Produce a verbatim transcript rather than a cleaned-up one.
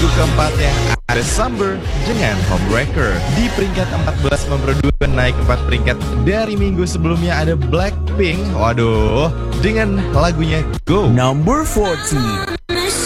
keempatnya ada Summer dengan Homewrecker. Di peringkat empat belas nomor dua naik empat peringkat dari minggu sebelumnya ada Blackpink. Waduh, dengan lagunya Go. Number forty.